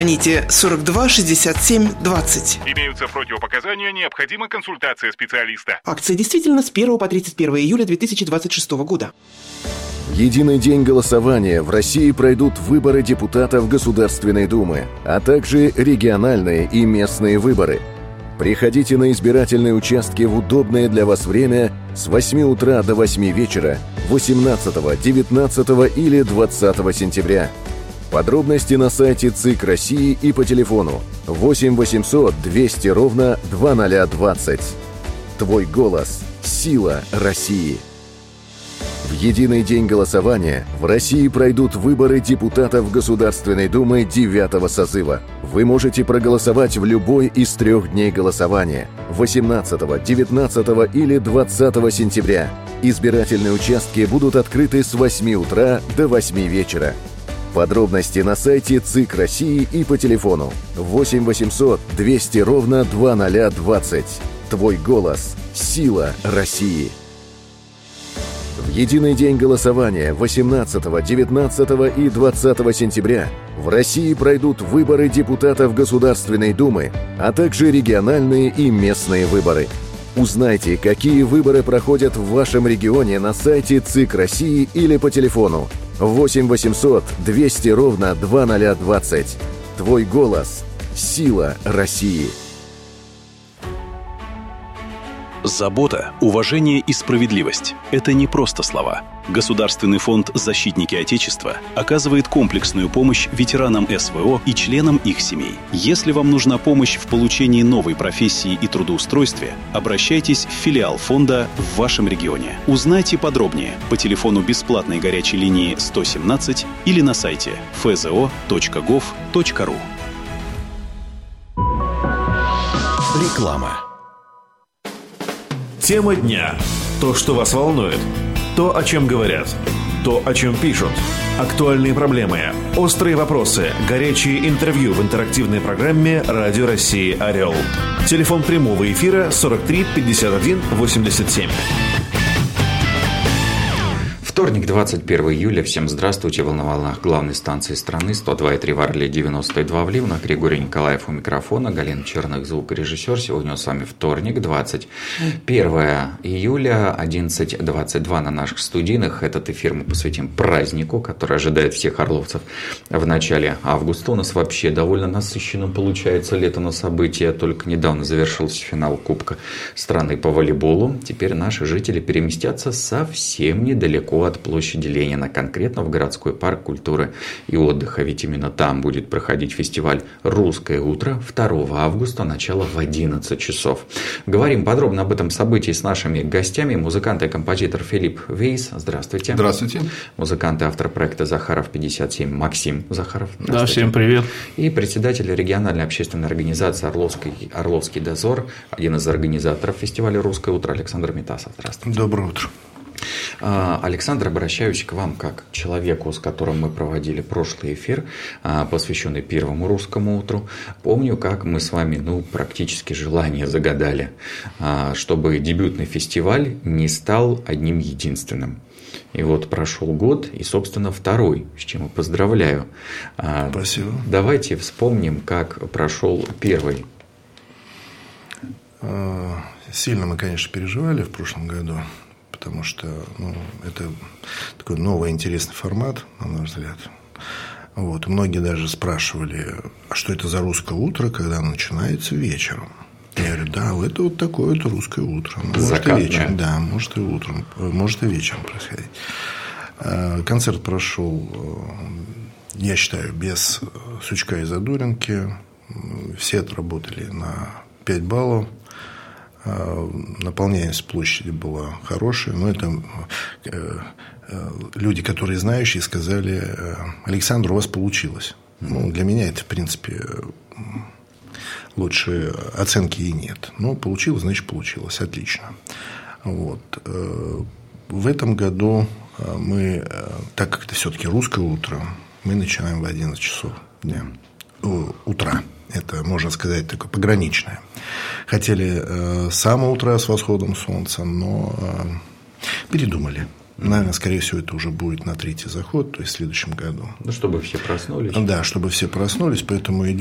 Звоните 42 67 20. Имеются противопоказания, необходима консультация специалиста. Акция действительно с 1 по 31 июля 2026 года. В единый день голосования в России пройдут выборы депутатов Государственной Думы, а также региональные и местные выборы. Приходите на избирательные участки в удобное для вас время с 8 утра до 8 вечера 18, 19 или 20 сентября. Подробности на сайте ЦИК России и по телефону 8 800 200 ровно 2020. Твой голос – сила России. В единый день голосования в России пройдут выборы депутатов Государственной Думы 9-го созыва. Вы можете проголосовать в любой из 3 дней голосования – 18, 19 или 20 сентября. Избирательные участки будут открыты с 8 утра до 8 вечера. Подробности на сайте ЦИК России и по телефону 8 800 200 ровно 2020. Твой голос – сила России. В единый день голосования 18, 19 и 20 сентября в России пройдут выборы депутатов Государственной Думы, а также региональные и местные выборы. Узнайте, какие выборы проходят в вашем регионе на сайте ЦИК России или по телефону 8 800 200 ровно 2020. Твой голос – сила России. Забота, уважение и справедливость – это не просто слова. Государственный фонд «Защитники Отечества» оказывает комплексную помощь ветеранам СВО и членам их семей. Если вам нужна помощь в получении новой профессии и трудоустройстве, обращайтесь в филиал фонда в вашем регионе. Узнайте подробнее по телефону бесплатной горячей линии 117 или на сайте fzo.gov.ru. Реклама. Тема дня. То, что вас волнует. То, о чем говорят. То, о чем пишут. Актуальные проблемы. Острые вопросы. Горячие интервью в интерактивной программе «Радио России Орел». Телефон прямого эфира 43 51 87. Вторник, 21 июля. Всем здравствуйте. Вы на волнах главной станции страны 102,3 в Орле, 92 в Ливнах. Григорий Николаев у микрофона, Галина Черных, звукорежиссер. Сегодня с вами вторник, 21 июля, 11:22 на наших студийных. Этот эфир мы посвятим празднику, который ожидает всех орловцев в начале августа. У нас вообще довольно насыщенным получается лето на события. Только недавно завершился финал Кубка страны по волейболу. Теперь наши жители переместятся совсем недалеко от площади Ленина, конкретно в городской парк культуры и отдыха. Ведь именно там будет проходить фестиваль «Русское утро» 2 августа, начало в 11 часов. Говорим подробно об этом событии с нашими гостями. Музыкант и композитор Филипп Вейс. Здравствуйте. Здравствуйте. Музыкант и автор проекта «Захаров 57» Максим Захаров. Да, всем привет. И председатель региональной общественной организации «Орловский дозор», один из организаторов фестиваля «Русское утро» Александр Митасов. Здравствуйте. Доброе утро. Александр, обращаюсь к вам как к человеку, с которым мы проводили прошлый эфир, посвященный первому русскому утру. Помню, как мы с вами практически желание загадали, чтобы дебютный фестиваль не стал одним единственным. И вот прошел год, и, собственно, второй, с чем я поздравляю. Спасибо. Давайте вспомним, как прошел первый. Сильно мы, конечно, переживали в прошлом году, потому что это такой новый интересный формат, на наш взгляд. Вот. Многие даже спрашивали, а что это за русское утро, когда оно начинается вечером? Я говорю, да, это вот такое вот русское утро. Может и вечером, да, может и утром, может и вечером происходить. Концерт прошел, я считаю, без сучка и задоринки. Все отработали на 5 баллов. Наполняемость площади была хорошая, но это люди, которые знающие, сказали: Александр, у вас получилось. Для меня это, в принципе, лучше оценки и нет. Но получилось, значит, получилось. Отлично. Вот. В этом году мы, так как это все-таки русское утро, мы начинаем в 11 часов дня, утра. Это, можно сказать, такое пограничное. Хотели с самого утра с восходом солнца, но передумали. Наверное, скорее всего, это уже будет на третий заход, то есть в следующем году. Ну, чтобы все проснулись. Да, чтобы все проснулись, поэтому